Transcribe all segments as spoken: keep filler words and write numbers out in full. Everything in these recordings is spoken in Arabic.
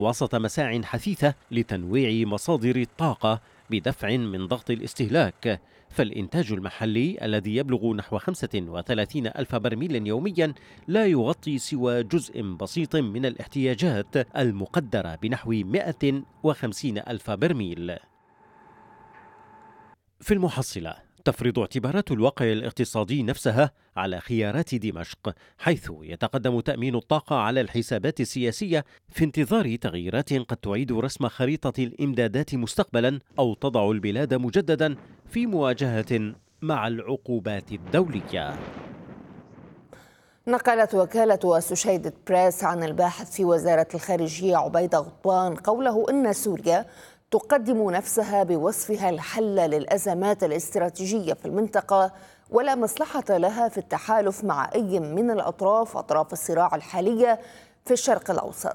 وسط مساع حثيثة لتنويع مصادر الطاقة بدفع من ضغط الاستهلاك. فالإنتاج المحلي الذي يبلغ نحو خمسة وثلاثين ألف برميل يوميا لا يغطي سوى جزء بسيط من الاحتياجات المقدرة بنحو مئة وخمسين ألف برميل. في المحصلة تفرض اعتبارات الواقع الاقتصادي نفسها على خيارات دمشق، حيث يتقدم تأمين الطاقة على الحسابات السياسية في انتظار تغييرات قد تعيد رسم خريطة الإمدادات مستقبلا أو تضع البلاد مجددا في مواجهة مع العقوبات الدولية. نقلت وكالة أسوشيتد بريس عن الباحث في وزارة الخارجية عبيد غضبان قوله إن سوريا تقدم نفسها بوصفها الحل للأزمات الاستراتيجية في المنطقة ولا مصلحة لها في التحالف مع أي من الأطراف أطراف الصراع الحالية في الشرق الأوسط.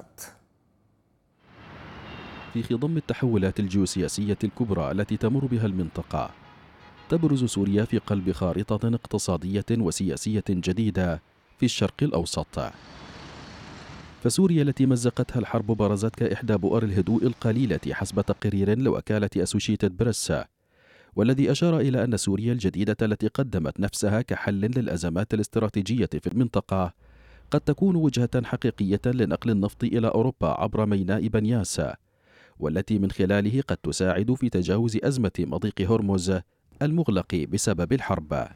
في خضم التحولات الجيوسياسية الكبرى التي تمر بها المنطقة، تبرز سوريا في قلب خارطة اقتصادية وسياسية جديدة في الشرق الأوسط. فسوريا التي مزقتها الحرب برزت كإحدى بؤر الهدوء القليلة حسب تقرير لوكالة أسوشيتد بريس، والذي أشار إلى أن سوريا الجديدة التي قدمت نفسها كحل للأزمات الاستراتيجية في المنطقة قد تكون وجهة حقيقية لنقل النفط إلى أوروبا عبر ميناء بنياس، والتي من خلاله قد تساعد في تجاوز أزمة مضيق هرمز المغلق بسبب الحرب.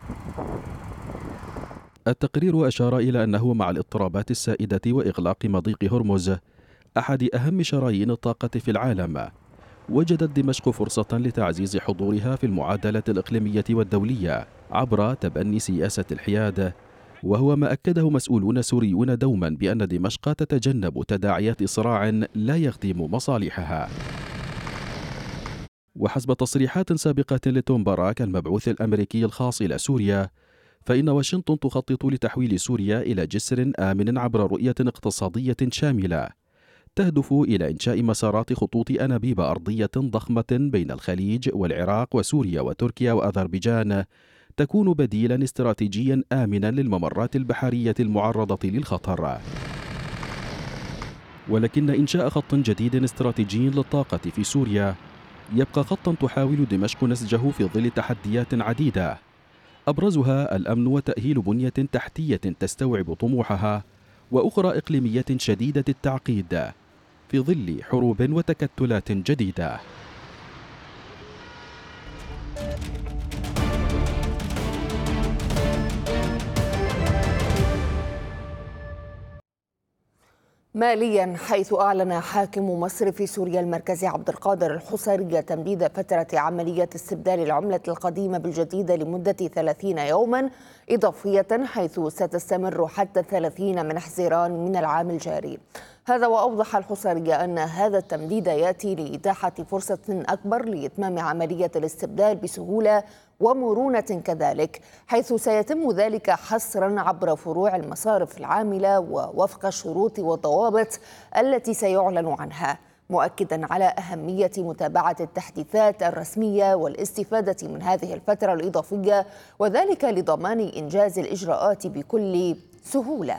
التقرير أشار إلى أنه مع الاضطرابات السائدة وإغلاق مضيق هرمز أحد أهم شرايين الطاقة في العالم، وجدت دمشق فرصة لتعزيز حضورها في المعادلة الإقليمية والدولية عبر تبني سياسة الحياد، وهو ما أكده مسؤولون سوريون دوما بأن دمشق تتجنب تداعيات صراع لا يخدم مصالحها. وحسب تصريحات سابقة لتوم باراك المبعوث الأمريكي الخاص إلى سوريا، فإن واشنطن تخطط لتحويل سوريا إلى جسر آمن عبر رؤية اقتصادية شاملة تهدف إلى إنشاء مسارات خطوط أنابيب أرضية ضخمة بين الخليج والعراق وسوريا وتركيا وأذربيجان، تكون بديلا استراتيجيا آمنا للممرات البحرية المعرضة للخطر. ولكن إنشاء خط جديد استراتيجي للطاقة في سوريا يبقى خطا تحاول دمشق نسجه في ظل تحديات عديدة، أبرزها الأمن وتأهيل بنية تحتية تستوعب طموحها، وأخرى إقليمية شديدة التعقيد في ظل حروب وتكتلات جديدة. ماليا، حيث أعلن حاكم مصر في سوريا المركزي عبد القادر الحصري تمديد فترة عملية استبدال العملة القديمة بالجديدة لمدة ثلاثين يوما إضافية، حيث ستستمر حتى ثلاثين من حزيران من العام الجاري. هذا وأوضح الحصري أن هذا التمديد يأتي لإتاحة فرصة أكبر لإتمام عملية الاستبدال بسهولة ومرونة كذلك، حيث سيتم ذلك حصرا عبر فروع المصارف العاملة ووفق الشروط والضوابط التي سيعلن عنها، مؤكدا على أهمية متابعة التحديثات الرسمية والاستفادة من هذه الفترة الإضافية، وذلك لضمان إنجاز الإجراءات بكل سهولة.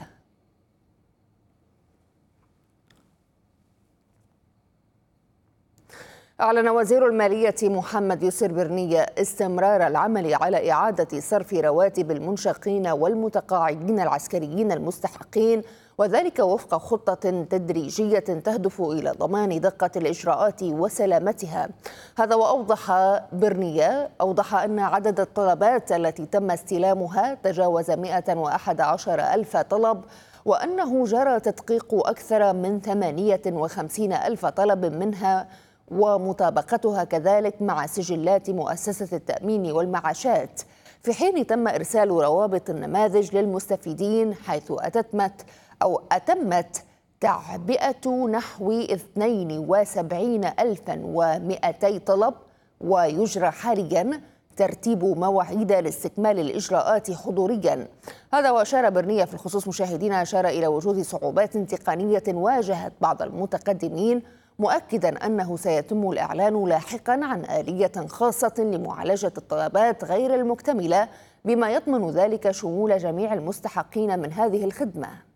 أعلن وزير المالية محمد يسر برنية استمرار العمل على إعادة صرف رواتب المنشقين والمتقاعدين العسكريين المستحقين، وذلك وفق خطة تدريجية تهدف إلى ضمان دقة الإجراءات وسلامتها. هذا وأوضح برنية أوضح أن عدد الطلبات التي تم استلامها تجاوز مئة وأحد عشر ألف طلب، وأنه جرى تدقيق أكثر من ثمانية وخمسين ألف طلب منها ومطابقتها كذلك مع سجلات مؤسسة التأمين والمعاشات، في حين تم إرسال روابط النماذج للمستفيدين، حيث أتمت أو أتمت تعبئة نحو اثنين وسبعين ألفا ومئتي طلب، ويجرى حاليا ترتيب مواعيد لاستكمال الإجراءات حضوريا. هذا وأشار برنية في الخصوص مشاهدينا أشار إلى وجود صعوبات تقنية واجهت بعض المتقدمين، مؤكدا أنه سيتم الإعلان لاحقا عن آلية خاصة لمعالجة الطلبات غير المكتملة، بما يضمن ذلك شمول جميع المستحقين من هذه الخدمة.